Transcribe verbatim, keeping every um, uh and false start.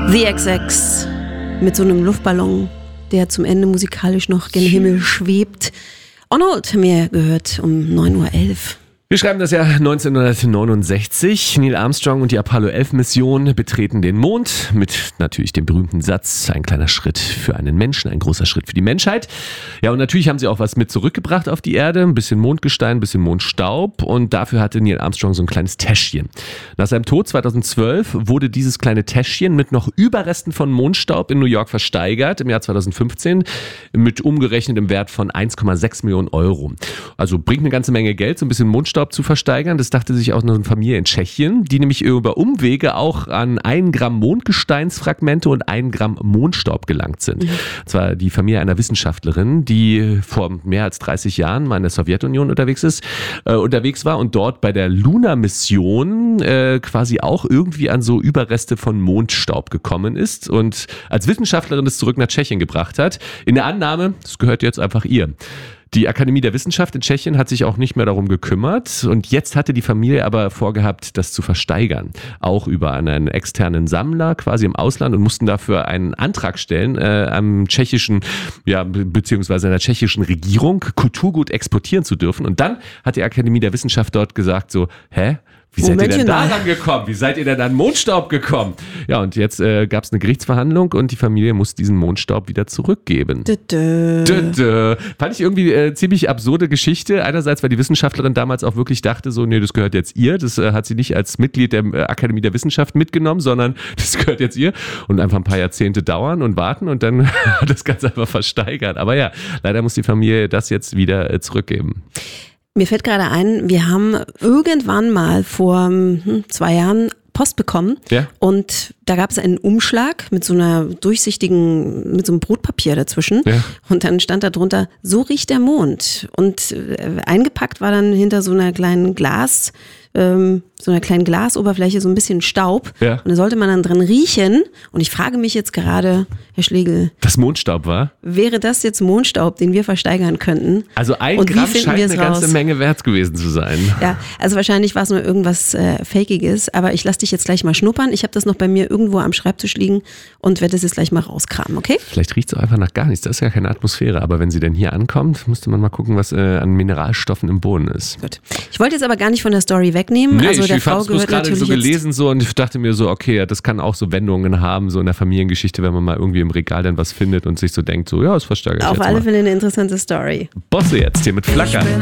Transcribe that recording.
The X X mit so einem Luftballon, der zum Ende musikalisch noch gen Himmel schwebt. On Hold haben wir gehört um neun Uhr elf. Wir schreiben das Jahr neunzehnhundertneunundsechzig. Neil Armstrong und die Apollo elf Mission betreten den Mond mit natürlich dem berühmten Satz: ein kleiner Schritt für einen Menschen, ein großer Schritt für die Menschheit. Ja, und natürlich haben sie auch was mit zurückgebracht auf die Erde. Ein bisschen Mondgestein, ein bisschen Mondstaub. Und dafür hatte Neil Armstrong so ein kleines Täschchen. Nach seinem Tod zweitausendzwölf wurde dieses kleine Täschchen mit noch Überresten von Mondstaub in New York versteigert. Im Jahr zweitausendfünfzehn mit umgerechnetem Wert von eins Komma sechs Millionen Euro. Also bringt eine ganze Menge Geld, so ein bisschen Mondstaub zu versteigern. Das dachte sich auch eine Familie in Tschechien, die nämlich über Umwege auch an ein Gramm Mondgesteinsfragmente und ein Gramm Mondstaub gelangt sind. Mhm. Und zwar die Familie einer Wissenschaftlerin, die vor mehr als dreißig Jahren mal in der Sowjetunion unterwegs ist, äh, unterwegs war und dort bei der Luna-Mission äh, quasi auch irgendwie an so Überreste von Mondstaub gekommen ist und als Wissenschaftlerin das zurück nach Tschechien gebracht hat. In der Annahme, das gehört jetzt einfach ihr. Die Akademie der Wissenschaft in Tschechien hat sich auch nicht mehr darum gekümmert und jetzt hatte die Familie aber vorgehabt, das zu versteigern. Auch über einen externen Sammler quasi im Ausland und mussten dafür einen Antrag stellen äh, am tschechischen, ja, beziehungsweise einer tschechischen Regierung, Kulturgut exportieren zu dürfen. Und dann hat die Akademie der Wissenschaft dort gesagt so, hä? Wie seid Momentchen ihr denn da rangekommen? Wie seid ihr denn an Mondstaub gekommen? Ja, und jetzt äh, gab es eine Gerichtsverhandlung und die Familie muss diesen Mondstaub wieder zurückgeben. Dö, dö. Dö, dö. Fand ich irgendwie äh, ziemlich absurde Geschichte. Einerseits, weil die Wissenschaftlerin damals auch wirklich dachte so, nee, das gehört jetzt ihr. Das äh, hat sie nicht als Mitglied der äh, Akademie der Wissenschaft mitgenommen, sondern das gehört jetzt ihr. Und einfach ein paar Jahrzehnte dauern und warten und dann das Ganze einfach versteigert. Aber ja, leider muss die Familie das jetzt wieder äh, zurückgeben. Mir fällt gerade ein, wir haben irgendwann mal vor hm, zwei Jahren Post bekommen ja. Und da gab es einen Umschlag mit so einer durchsichtigen, mit so einem Brotpapier dazwischen ja. Und dann stand da drunter, so riecht der Mond und äh, eingepackt war dann hinter so einer kleinen Glas, ähm, so einer kleinen Glasoberfläche so ein bisschen Staub ja. Und da sollte man dann dran riechen und ich frage mich jetzt gerade, Herr Schlegel. Das Mondstaub war? Wäre das jetzt Mondstaub, den wir versteigern könnten? Also ein und Gramm scheint eine ganze raus? Menge wert gewesen zu sein. Ja, also wahrscheinlich war es nur irgendwas äh, Fakiges, aber ich lasse dich jetzt gleich mal schnuppern. Ich habe das noch bei mir irgendwo am Schreibtisch liegen und werde das jetzt gleich mal rauskramen, okay? Vielleicht riecht es auch einfach nach gar nichts, das ist ja keine Atmosphäre, aber wenn sie denn hier ankommt, müsste man mal gucken, was äh, an Mineralstoffen im Boden ist. Gut. Ich wollte jetzt aber gar nicht von der Story wegnehmen. Nee, also ich, der ich Frau habe es gerade so gelesen so und ich dachte mir so, okay, ja, das kann auch so Wendungen haben, so in der Familiengeschichte, wenn man mal irgendwie im Regal dann was findet und sich so denkt, so ja, es versteigert jetzt Auf alle mal. Fälle eine interessante Story. Bosse jetzt hier mit Flacker.